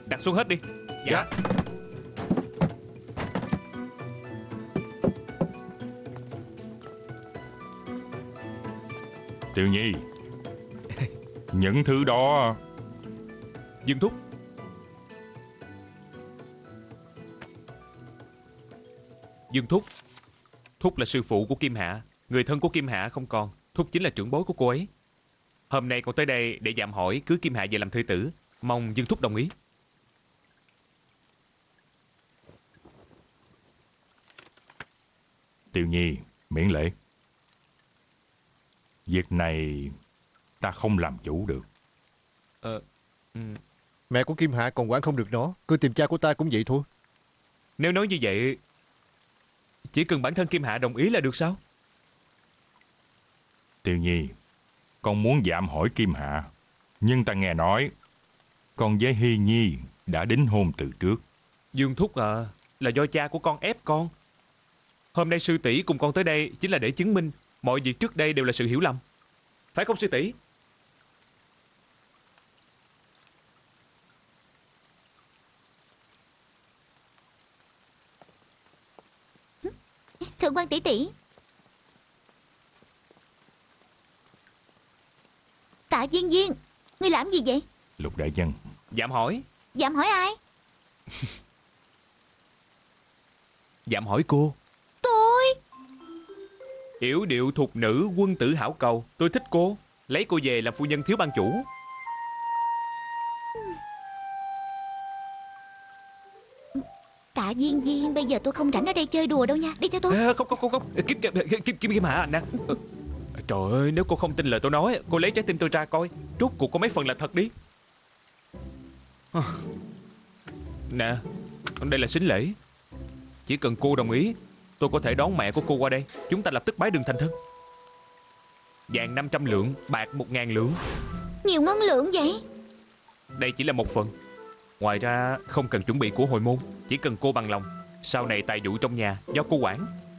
Đặt xuống hết đi. Dạ. Tiểu Nhi, những thứ đó. Dương Thúc. Dương Thúc. Thúc là sư phụ của Kim Hạ, người thân của Kim Hạ không còn. Thúc chính là trưởng bối của cô ấy. Hôm nay con tới đây để dạm hỏi cưới Kim Hạ về làm thê tử. Mong Dương Thúc đồng ý. Tiểu Nhi, miễn lễ. Việc này ta không làm chủ được. Mẹ của Kim Hạ còn quản không được nó, cứ tìm cha của ta cũng vậy thôi. Nếu nói như vậy, chỉ cần bản thân Kim Hạ đồng ý là được sao? Tiểu Nhi, con muốn dạm hỏi Kim Hạ, nhưng ta nghe nói con với Hy Nhi đã đính hôn từ trước. Dương Thúc à, là do cha của con ép con. Hôm nay sư tỷ cùng con tới đây chính là để chứng minh mọi việc trước đây đều là sự hiểu lầm. Phải không sư tỷ? Thượng quan tỷ tỷ. Tạ Viên Viên, ngươi làm gì vậy? Lục đại nhân. Dạm hỏi. Dám hỏi ai? Dạm hỏi cô. Tôi. Yểu điệu thục nữ, quân tử hảo cầu. Tôi thích cô, lấy cô về làm phu nhân thiếu ban chủ. Tạ Viên Viên, bây giờ tôi không rảnh ở đây chơi đùa đâu nha. Đi theo tôi. Không. Kim Hạ nè. Trời ơi, nếu cô không tin lời tôi nói, cô lấy trái tim tôi ra coi, rốt cuộc có mấy phần là thật đi. Nè, đây là sính lễ. Chỉ cần cô đồng ý, tôi có thể đón mẹ của cô qua đây. Chúng ta lập tức bái đường thành thân. Vàng 500 lượng, bạc 1.000 lượng. Nhiều ngân lượng vậy? Đây chỉ là một phần. Ngoài ra không cần chuẩn bị của hồi môn, chỉ cần cô bằng lòng, sau này tài vụ trong nhà do cô quản.